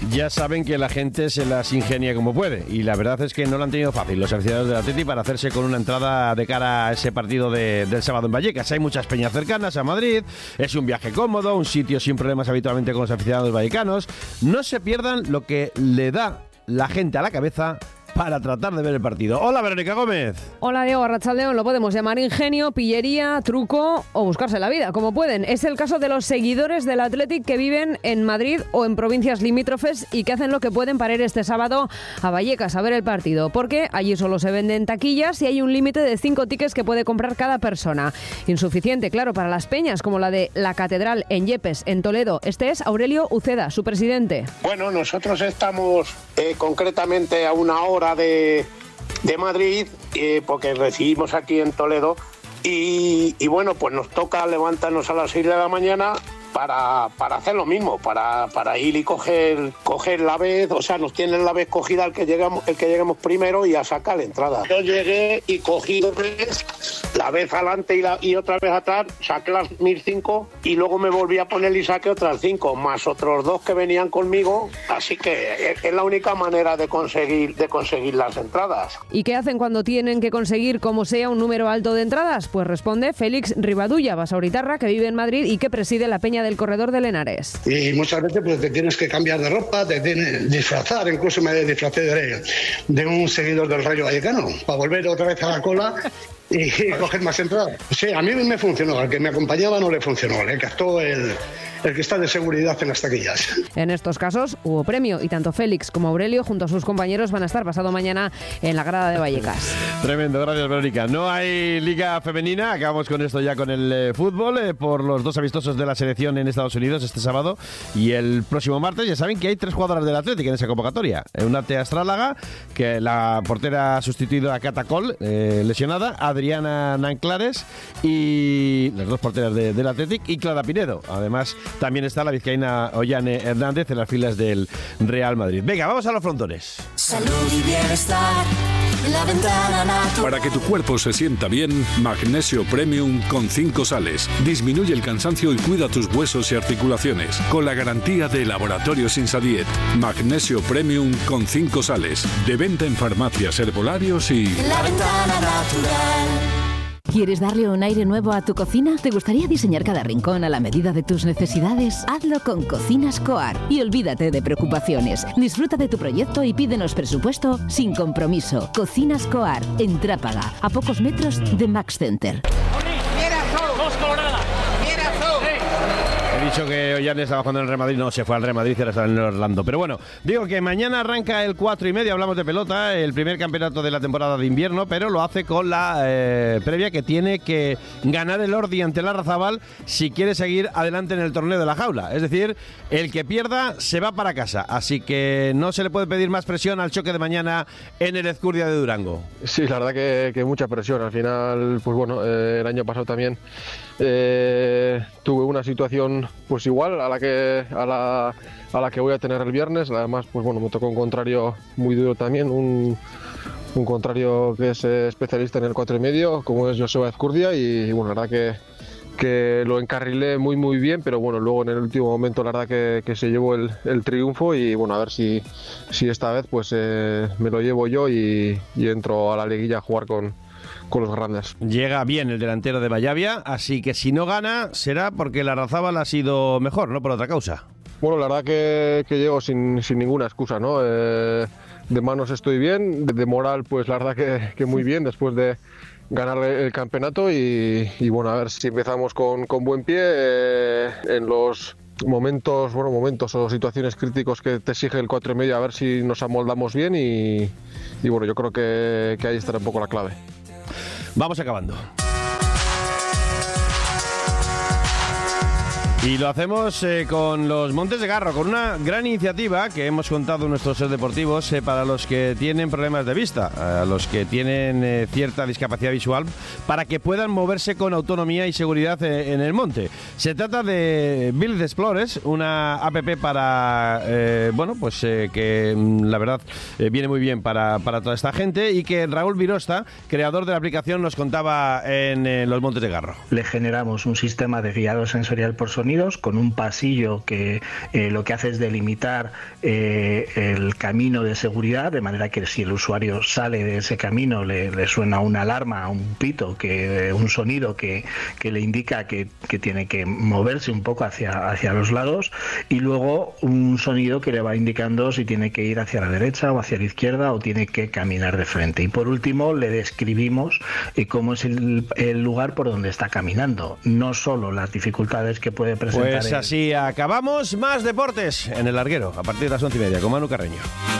Ya saben que la gente se las ingenia como puede y la verdad es que no lo han tenido fácil los aficionados del Atleti para hacerse con una entrada de cara a ese partido del sábado en Vallecas. Hay muchas peñas cercanas a Madrid, es un viaje cómodo, un sitio sin problemas habitualmente con los aficionados vallecanos. No se pierdan lo que le da la gente a la cabeza para tratar de ver el partido. Hola, Verónica Gómez. Hola, Diego Arratsaldeón. Lo podemos llamar ingenio, pillería, truco o buscarse la vida, como pueden. Es el caso de los seguidores del Athletic que viven en Madrid o en provincias limítrofes y que hacen lo que pueden para ir este sábado a Vallecas a ver el partido, porque allí solo se venden taquillas y hay un límite de 5 tickets que puede comprar cada persona. Insuficiente, claro, para las peñas como la de la Catedral en Yepes, en Toledo. Este es Aurelio Uceda, su presidente. Bueno, nosotros estamos concretamente a una hora de Madrid, porque residimos aquí en Toledo y bueno, pues nos toca levantarnos a las 6 de la mañana para hacer lo mismo, para ir y coger la vez, o sea, nos tienen la vez cogida el que lleguemos primero y a sacar la entrada. Yo llegué y cogí la vez adelante y otra vez atrás, saqué las 1005 y luego me volví a poner y saqué otras 5, más otros 2 que venían conmigo, así que es la única manera de conseguir las entradas. ¿Y qué hacen cuando tienen que conseguir como sea un número alto de entradas? Pues responde Félix Rivadulla, basauritarra, que vive en Madrid y que preside la peña del Corredor del Henares. Y muchas veces pues te tienes que cambiar de ropa, te tienes que disfrazar, incluso me disfracé de un seguidor del Rayo Vallecano para volver otra vez a la cola y coger más entradas. Sí, a mí me funcionó, al que me acompañaba no le funcionó, le captó el que está de seguridad en las taquillas. En estos casos hubo premio y tanto Félix como Aurelio junto a sus compañeros van a estar pasado mañana en la grada de Vallecas. Tremendo, gracias Verónica. No hay liga femenina, acabamos con esto ya con el fútbol, por los 2 amistosos de la selección en Estados Unidos este sábado y el próximo martes. Ya saben que hay 3 jugadoras del Athletic en esa convocatoria. Unate Astrálaga, que la portera ha sustituido a Catacol, lesionada, Adriana Nanclares y las 2 porteras del Athletic y Clara Pinedo. Además, también está la vizcaína Ollane Hernández en las filas del Real Madrid. Venga, vamos a los frontones. Salud y bienestar, la ventana natural. Para que tu cuerpo se sienta bien, Magnesio Premium con 5 sales. Disminuye el cansancio y cuida tus huesos y articulaciones. Con la garantía de Laboratorios Insadiet. Magnesio Premium con 5 sales. De venta en farmacias, herbolarios y... La ventana natural. ¿Quieres darle un aire nuevo a tu cocina? ¿Te gustaría diseñar cada rincón a la medida de tus necesidades? Hazlo con Cocinas Coar y olvídate de preocupaciones. Disfruta de tu proyecto y pídenos presupuesto sin compromiso. Cocinas Coar, en Trápaga, a pocos metros de Max Center. He dicho que Ollane estaba jugando en el Real Madrid, no, se fue al Real Madrid y ahora está en el Orlando. Pero bueno, digo que mañana arranca el 4:30, hablamos de pelota, el primer campeonato de la temporada de invierno, pero lo hace con la previa que tiene que ganar el Ordi ante la Larrazábal si quiere seguir adelante en el torneo de la jaula. Es decir, el que pierda se va para casa, así que no se le puede pedir más presión al choque de mañana en el Ezcurdia de Durango. Sí, la verdad que mucha presión. Al final, pues bueno, el año pasado también tuve una situación pues igual a la que voy a tener el viernes. Además, pues bueno, me tocó un contrario muy duro también, un contrario que es especialista en el 4,5, como es Joseba Ezcurdia, y bueno, la verdad que lo encarrilé muy bien, pero bueno, luego en el último momento la verdad que se llevó el triunfo y bueno, a ver si esta vez pues me lo llevo yo y entro a la liguilla a jugar con los grandes. Llega bien el delantero de Vallavia, así que si no gana será porque la Larrazábal ha sido mejor, no por otra causa. Bueno, la verdad que llego sin ninguna excusa, ¿no? De manos estoy bien, de moral pues la verdad que muy bien después de ganar el campeonato y bueno, a ver si empezamos con buen pie en los momentos o situaciones críticos que te exige el 4,5, a ver si nos amoldamos bien y bueno, yo creo que ahí estará un poco la clave. Vamos acabando. Y lo hacemos con los Montes de Garro, con una gran iniciativa que hemos contado en nuestros Ser Deportivos para los que tienen problemas de vista, a los que tienen cierta discapacidad visual, para que puedan moverse con autonomía y seguridad en el monte. Se trata de Build Explorers, una app para, que la verdad viene muy bien para toda esta gente y que Raúl Virosta, creador de la aplicación, nos contaba en los Montes de Garro. Le generamos un sistema de guiado sensorial por sonido sonidos, con un pasillo que lo que hace es delimitar el camino de seguridad, de manera que si el usuario sale de ese camino le suena una alarma, un pito, un sonido que le indica que tiene que moverse un poco hacia los lados, y luego un sonido que le va indicando si tiene que ir hacia la derecha o hacia la izquierda o tiene que caminar de frente. Y por último le describimos cómo es el lugar por donde está caminando, no solo las dificultades que puede presentar. Pues así acabamos. Más deportes en El Larguero a partir de las 11:30 con Manu Carreño.